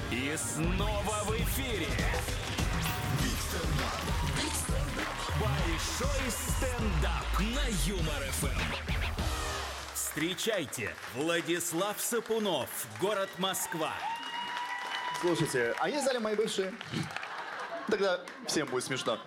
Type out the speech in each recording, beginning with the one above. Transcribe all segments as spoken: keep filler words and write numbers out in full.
И снова в эфире большой стендап на Юмор эф эм. Встречайте, Владислав Сапунов, город Москва. Слушайте, а есть в зале мои бывшие? Тогда всем будет смешно.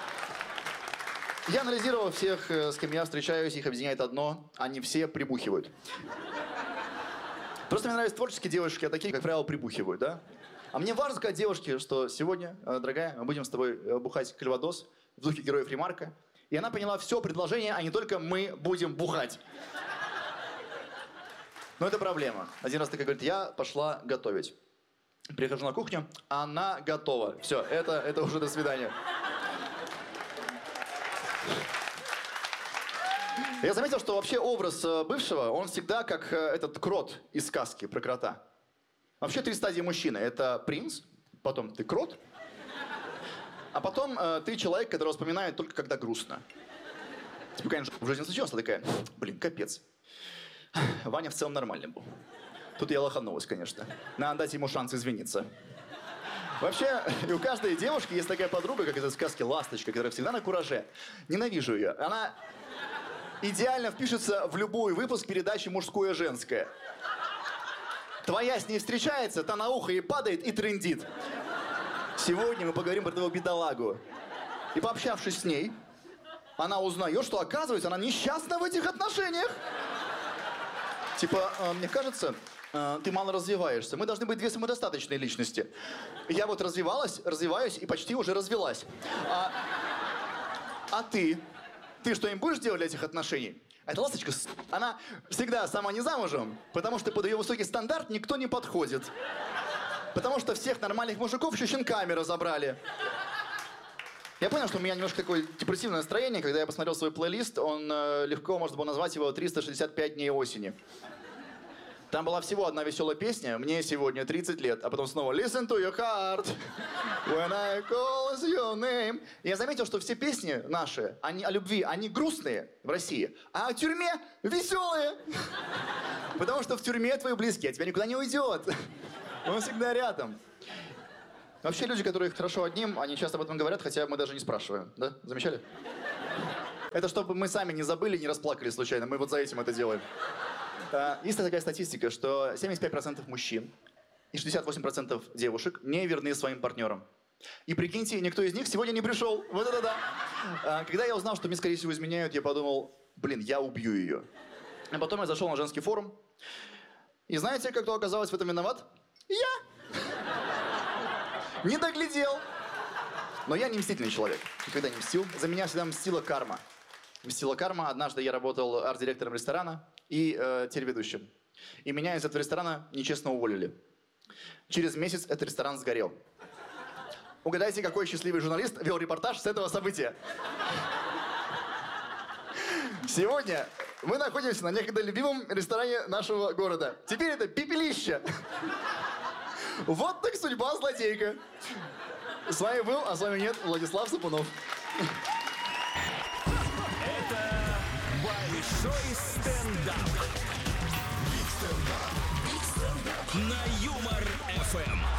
Я анализировал всех, с кем я встречаюсь, их объединяет одно: они все прибухивают. Просто мне нравятся творческие девушки, а такие, как правило, прибухивают, да? А мне важно сказать девушке, что сегодня, дорогая, мы будем с тобой бухать кальвадос в духе героев Ремарка. И она поняла все предложение, а не только мы будем бухать. Но это проблема. Один раз такая говорит: я пошла готовить. Прихожу на кухню, она готова. Все, это, это уже до свидания. Я заметил, что вообще образ бывшего, он всегда как этот крот из сказки про крота. Вообще три стадии мужчины. Это принц, потом ты крот, а потом э, ты человек, который вспоминает только когда грустно. Типа, конечно, в жизни случилось, а такая: блин, капец. Ваня в целом нормальный был. Тут я лоханулась, конечно. Надо дать ему шанс извиниться. Вообще, и у каждой девушки есть такая подруга, как из сказки «Ласточка», которая всегда на кураже. Ненавижу ее. Она идеально впишется в любой выпуск передачи «Мужское-женское». Твоя с ней встречается, та на ухо ей падает и трындит. Сегодня мы поговорим про твою бедолагу. И пообщавшись с ней, она узнает, что, оказывается, она несчастна в этих отношениях. Типа, э, мне кажется, э, ты мало развиваешься. Мы должны быть две самодостаточные личности. Я вот развивалась, развиваюсь и почти уже развелась. А, а ты? Ты что-нибудь будешь делать для этих отношений? А эта ласточка, она всегда сама не замужем, потому что под ее высокий стандарт никто не подходит. Потому что всех нормальных мужиков еще щенками разобрали. Я понял, что у меня немножко такое депрессивное настроение, когда я посмотрел свой плейлист, он э, легко можно было назвать его триста шестьдесят пять дней осени. Там была всего одна веселая песня: «Мне сегодня тридцать лет», а потом снова «Listen to your heart, when I call your name». И я заметил, что все песни наши, они о любви, они грустные в России, а о тюрьме веселые. Потому что в тюрьме твои близкие, от тебя никуда не уйдет. Он всегда рядом. Вообще люди, которые хорошо одним, они часто об этом говорят, хотя мы даже не спрашиваем. Да? Замечали? Это чтобы мы сами не забыли, не расплакали случайно. Мы вот за этим это делаем. Есть такая статистика, что семьдесят пять процентов мужчин и шестьдесят восемь процентов девушек не верны своим партнерам. И прикиньте, никто из них сегодня не пришел. Вот это да. Когда я узнал, что мне, скорее всего, изменяют, я подумал: блин, я убью ее. А потом я зашел на женский форум. И знаете, кто оказалось в этом виноват? Я! Не доглядел. Но я не мстительный человек. Никогда не мстил. За меня всегда мстила карма. Мстила карма. Однажды я работал арт-директором ресторана и э, телеведущим. И меня из этого ресторана нечестно уволили. Через месяц этот ресторан сгорел. Угадайте, какой счастливый журналист вел репортаж с этого события? Сегодня мы находимся на некогда любимом ресторане нашего города. Теперь это пепелище. Вот так судьба злодейка. С вами был, а с вами нет, Владислав Сапунов. Это большой стендап. На Юмор эф эм.